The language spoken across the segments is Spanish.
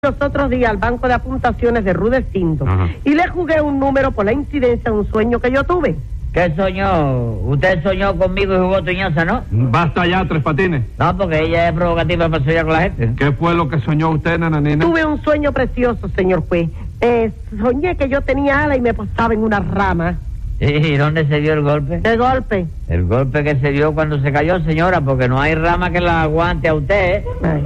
Los otros días al banco de apuntaciones de Rudecindo. Y le jugué un número por la incidencia de un sueño que yo tuve. ¿Qué soñó? Usted soñó conmigo y jugó Toñosa, ¿no? Basta ya, Tres Patines. No, porque ella es provocativa para soñar con la gente. ¿Qué fue lo que soñó usted, nananina? Tuve un sueño precioso, señor juez. Soñé que yo tenía alas y me posaba en una rama. ¿Y dónde se dio el golpe? ¿Qué golpe? El golpe que se dio cuando se cayó, señora, porque no hay rama que la aguante a usted, ¿eh?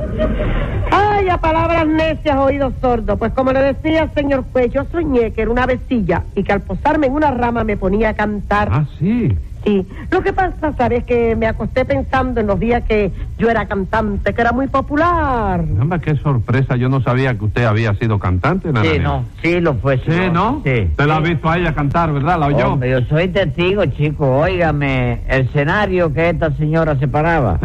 Ay, a palabras necias, oídos sordos. Pues como le decía, señor juez, yo soñé que era una avecilla y que al posarme en una rama me ponía a cantar. Ah, sí. Sí, lo que pasa, ¿sabes? Que me acosté pensando en los días que yo era cantante, que era muy popular. Caramba, qué sorpresa, yo no sabía que usted había sido cantante, nananina. Sí, no, sí lo fue, Sí, ¿no? Sí. Usted la ha visto a ella cantar, ¿verdad? ¿La oyó? Hombre, yo soy testigo, chico. Óigame, el escenario que esta señora se paraba,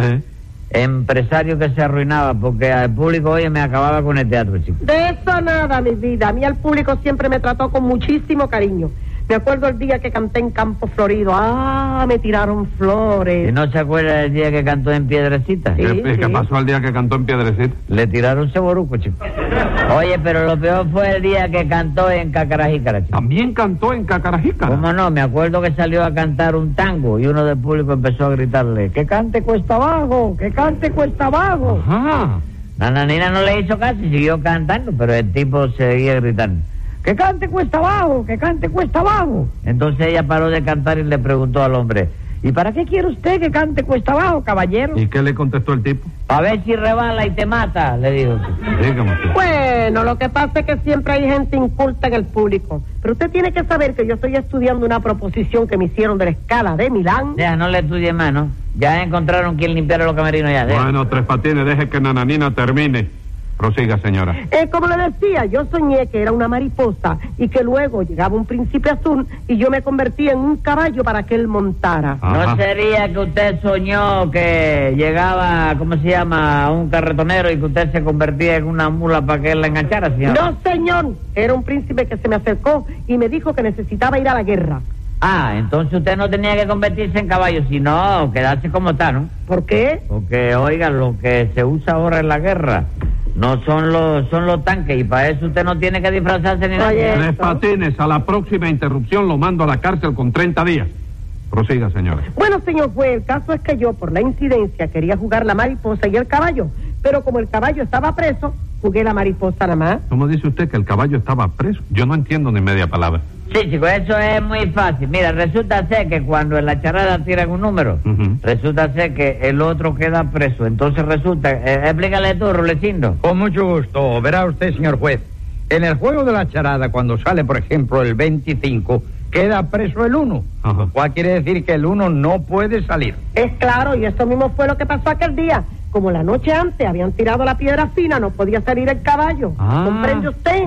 empresario que se arruinaba, porque al público, oye, me acababa con el teatro, chico. De eso nada, mi vida. A mí el público siempre me trató con muchísimo cariño. Me acuerdo el día que canté en Campo Florido. Ah, me tiraron flores. ¿Y no se acuerda del día que cantó en Piedrecita? Sí. ¿Qué pasó el día que cantó en Piedrecita? Le tiraron ceboruco, chico. Oye, pero lo peor fue el día que cantó en Cacarajícara, chico. ¿También cantó en Cacarajícara? ¿Cómo no? Me acuerdo que salió a cantar un tango y uno del público empezó a gritarle: ¡que cante cuesta abajo! ¡Que cante cuesta abajo! Ajá. La nanina no le hizo caso y siguió cantando, pero el tipo seguía gritando: ¡que cante cuesta abajo! ¡Que cante cuesta abajo! Entonces ella paró de cantar y le preguntó al hombre: ¿y para qué quiere usted que cante cuesta abajo, caballero? ¿Y qué le contestó el tipo? A ver si rebala y te mata, le dijo. Dígame usted. Bueno, lo que pasa es que siempre hay gente inculta en el público. Pero usted tiene que saber que yo estoy estudiando una proposición que me hicieron de la escala de Milán. Ya, no le estudie más, ¿no? Ya encontraron quien limpiara los camerinos ya. Bueno, Tres Patines, deje que nananina termine. Prosiga, señora. Como le decía, yo soñé que era una mariposa y que luego llegaba un príncipe azul y yo me convertía en un caballo para que él montara. Ajá. ¿No sería que usted soñó que llegaba, ¿cómo se llama?, un carretonero y que usted se convertía en una mula para que él la enganchara, señor? No, señor, era un príncipe que se me acercó y me dijo que necesitaba ir a la guerra. Ah, entonces usted no tenía que convertirse en caballo, sino quedarse como está, ¿no? ¿Por qué? Porque, oiga, lo que se usa ahora en la guerra no son los tanques, y para eso usted no tiene que disfrazarse ni nada. Oye, Tres Patines, a la próxima interrupción lo mando a la cárcel con 30 días. Prosiga, señora. Bueno, señor juez, el caso es que yo, por la incidencia, quería jugar la mariposa y el caballo. Pero como el caballo estaba preso, jugué la mariposa nada más. ¿Cómo dice usted que el caballo estaba preso? Yo no entiendo ni media palabra. Sí, chicos, eso es muy fácil. Mira, resulta ser que cuando en la charada tiran un número, resulta ser que el otro queda preso. Entonces resulta... explícale tú, Rulecindo. Con mucho gusto. Verá usted, señor juez. En el juego de la charada, cuando sale, por ejemplo, el 25, queda preso el 1. Ajá. Lo cual quiere decir que el 1 no puede salir. Es claro, y eso mismo fue lo que pasó aquel día. Como la noche antes habían tirado la piedra fina, no podía salir el caballo. Ah. ¿Comprende usted?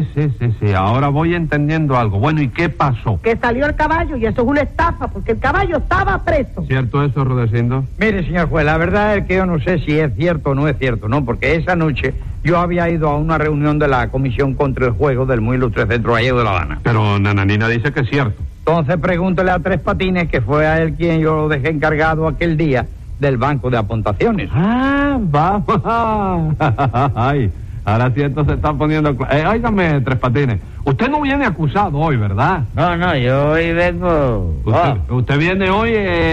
Sí. Ahora voy entendiendo algo. Bueno, ¿y qué pasó? Que salió el caballo, y eso es una estafa, porque el caballo estaba preso. ¿Cierto eso, Rudecindo? Mire, señor juez, la verdad es que yo no sé si es cierto o no es cierto, ¿no? Porque esa noche yo había ido a una reunión de la Comisión contra el Juego del muy ilustre Centro Gallego de La Habana. Pero nananina dice que es cierto. Entonces pregúntele a Tres Patines, que fue a él quien yo lo dejé encargado aquel día del banco de apuntaciones. Ah, vamos. Ay, ahora sí esto se está poniendo... óigame, Tres Patines, usted no viene acusado hoy, ¿verdad? No, yo hoy vengo... Usted viene hoy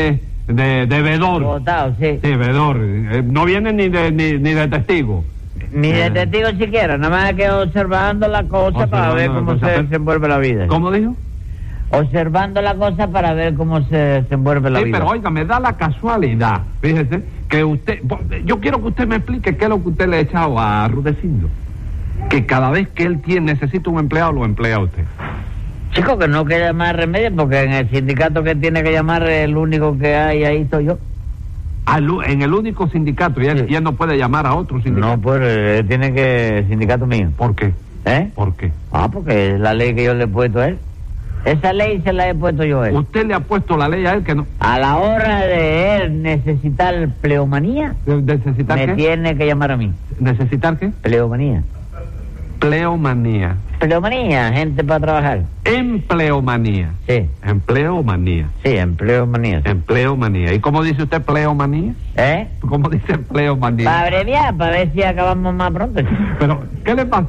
de vedor. Votado, sí. Sí, vedor. No viene ni de testigo. Ni de testigo siquiera, nada más que observando la cosa para ver cómo se desenvuelve la vida. ¿Cómo dijo? Observando la cosa para ver cómo se desenvuelve la vida. Sí, pero oiga, me da la casualidad, fíjese, que usted... Yo quiero que usted me explique qué es lo que usted le ha echado a Rudecindo. Que cada vez que él necesita un empleado, lo emplea usted. Chico, que no queda más remedio, porque en el sindicato que tiene que llamar, el único que hay ahí soy yo. En el único sindicato, y él no puede llamar a otro sindicato. No, pues tiene que... el sindicato mío. ¿Por qué? ¿Por qué? Porque es la ley que yo le he puesto a él. Esa ley se la he puesto yo a él. ¿Usted le ha puesto la ley a él que no? A la hora de él necesitar pleomanía, ¿Necesitar me qué? tiene que llamar a mí. ¿Necesitar qué? Pleomanía. Pleomanía. Empleomanía, gente para trabajar. Empleomanía. Sí, Empleomanía. sí, empleomanía. Empleomanía. ¿Y cómo dice usted empleomanía? ¿Eh? ¿Cómo dice empleomanía? Para abreviar, para ver si acabamos más pronto. Pero, ¿qué le pasa?